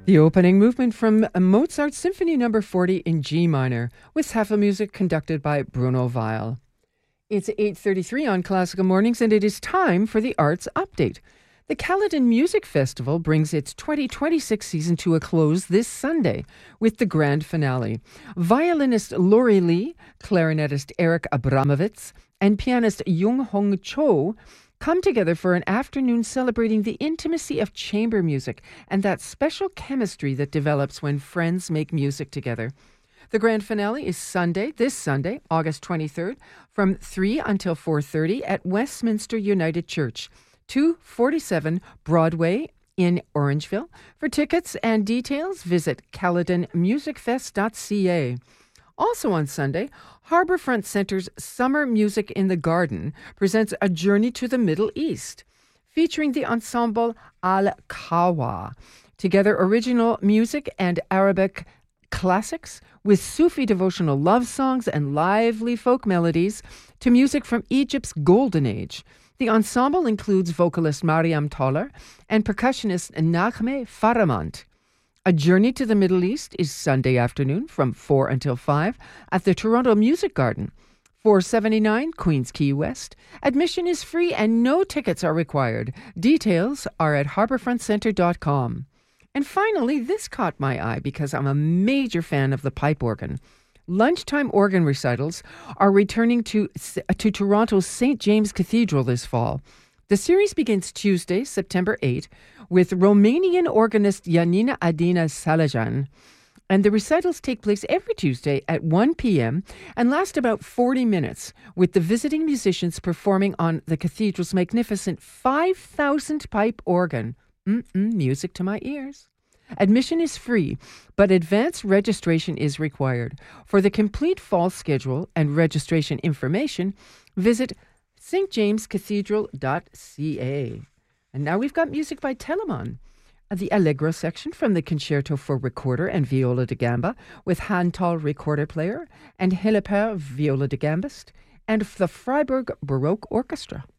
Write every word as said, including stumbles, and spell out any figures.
The opening movement from Mozart's Symphony Number forty in G minor, with half of music conducted by Bruno Weil. It's eight thirty-three on Classical Mornings, and it is time for the Arts Update. The Caledon Music Festival brings its twenty twenty-six season to a close this Sunday with the grand finale. Violinist Lori Lee, clarinetist Eric Abramovitz, and pianist Jung Hong Cho come together for an afternoon celebrating the intimacy of chamber music and that special chemistry that develops when friends make music together. The grand finale is Sunday, this Sunday, August twenty-third, from three until four thirty at Westminster United Church, two forty-seven Broadway in Orangeville. For tickets and details, visit caledon music fest dot c a. Also on Sunday, Harbourfront Centre's Summer Music in the Garden presents A Journey to the Middle East, featuring the ensemble Al-Kawa. Together, original music and Arabic classics with Sufi devotional love songs and lively folk melodies to music from Egypt's Golden Age. The ensemble includes vocalist Mariam Toller and percussionist Nachme Faramand. A Journey to the Middle East is Sunday afternoon from four until five at the Toronto Music Garden, four seventy-nine Queens Quay West. Admission is free and no tickets are required. Details are at harbourfront centre dot com. And finally, this caught my eye because I'm a major fan of the pipe organ. Lunchtime organ recitals are returning to, to Toronto's Saint James Cathedral this fall. The series begins Tuesday, September eighth, with Romanian organist Yanina Adina Salajan, and the recitals take place every Tuesday at one p.m. and last about forty minutes, with the visiting musicians performing on the cathedral's magnificent five thousand pipe organ. Mm-mm, music to my ears. Admission is free, but advance registration is required. For the complete fall schedule and registration information, visit s t james cathedral dot c a. And now we've got music by Telemann. The Allegro section from the Concerto for Recorder and Viola da Gamba with Hantal recorder player and Hilleper viola da gambist, and the Freiburg Baroque Orchestra.